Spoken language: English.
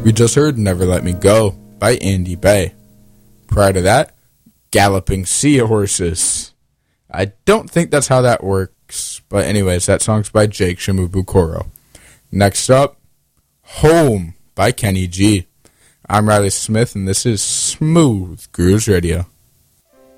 We just heard Never Let Me Go by Andy Bay. Prior to that, Galloping Seahorses. I don't think that's how that works, but anyways, that song's by Jake Shimabukuro. Next up, Home by Kenny G. I'm Riley Smith, and this is Smooth Grooves Radio.